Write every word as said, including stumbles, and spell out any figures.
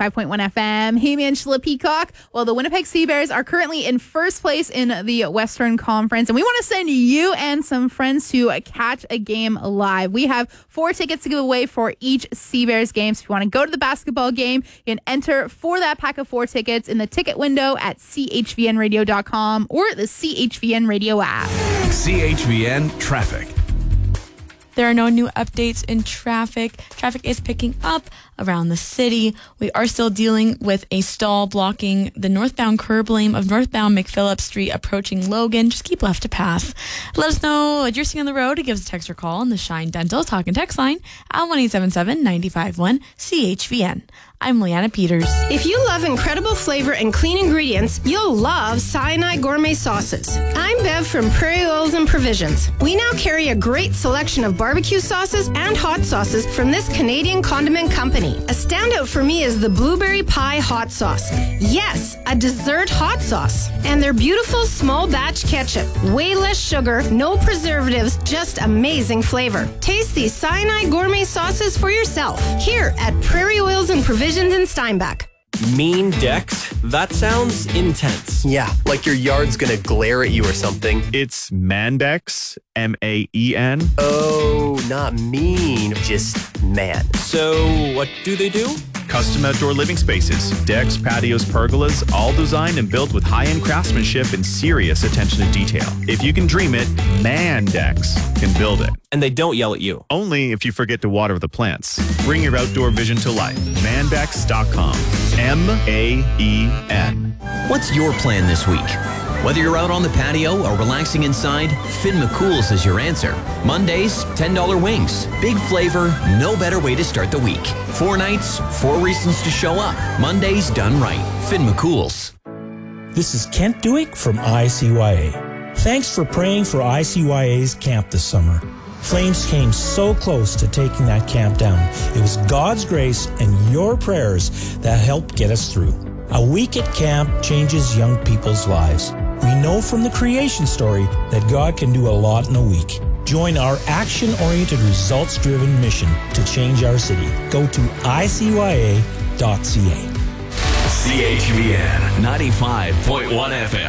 ninety-five point one F M. Hey, man, Angela Peacock. Well, the Winnipeg Sea Bears are currently in first place in the Western Conference, and we want to send you and some friends to catch a game live. We have four tickets to give away for each Sea Bears game. So if you want to go to the basketball game, you can enter for that pack of four tickets in the ticket window at C H V N radio dot com or the C H V N Radio app. C H V N Traffic. There are no new updates in traffic. Traffic is picking up around the city. We are still dealing with a stall blocking the northbound curb lane of northbound McPhillips Street approaching Logan. Just keep left to pass. Let us know what you're seeing on the road. Give us a text or call on the Shine Dental Talk and Text line at one eight seven seven, nine five one, C H V N. I'm Leanna Peters. If you love incredible flavor and clean ingredients, you'll love Cyanide Gourmet Sauces. I'm Bev from Prairie Oils and Provisions. We now carry a great selection of barbecue sauces and hot sauces from this Canadian condiment company. A standout for me is the Blueberry Pie Hot Sauce. Yes, a dessert hot sauce. And their beautiful small batch ketchup. Way less sugar, no preservatives, just amazing flavor. Taste these Cyanide Gourmet Sauces for yourself here at Prairie Oils and Provisions in Steinbach. Mean decks? That sounds intense. Yeah, like your yard's gonna glare at you or something. It's Mandex, M A E N. Oh, not mean, just man. So, what do they do? Custom outdoor living spaces, decks, patios, pergolas, all designed and built with high-end craftsmanship and serious attention to detail. If you can dream it, Mandex can build it. And they don't yell at you. Only if you forget to water the plants. Bring your outdoor vision to life. Mandex dot com. M A E N. What's your plan this week? Whether you're out on the patio or relaxing inside, Finn McCool's is your answer. Mondays, ten dollar wings. Big flavor, no better way to start the week. Four nights, four reasons to show up. Mondays done right. Finn McCool's. This is Kent Duick from I C Y A. Thanks for praying for I C Y A's camp this summer. Flames came so close to taking that camp down. It was God's grace and your prayers that helped get us through. A week at camp changes young people's lives. We know from the creation story that God can do a lot in a week. Join our action-oriented, results-driven mission to change our city. Go to I C Y A dot C A. C H V N ninety-five point one F M.